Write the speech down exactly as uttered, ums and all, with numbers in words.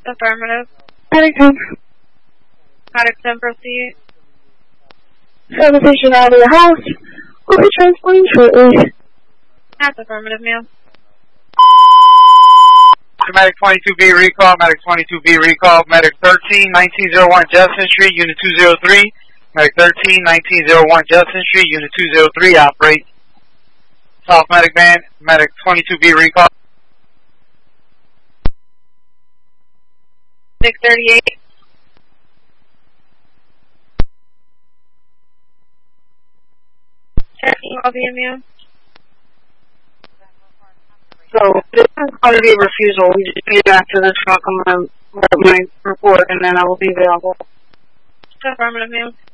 Affirmative. Medic ten. Medic ten, proceed. Seven patient out of the house. Will be transporting shortly. That's affirmative, ma'am. Medic twenty-two B recall, Medic twenty-two B recall, Medic thirteen nineteen oh one Justin Street, Unit two oh three. Medic thirteen nineteen oh one Justin Street, Unit two oh three, operate. South Medic Van, Medic twenty-two B recall. Medic thirty-eight. Checking all V M U. So, this is quantity refusal. We just get back to the truck. I'm going to write my report, and then I will be available. Affirmative, ma'am.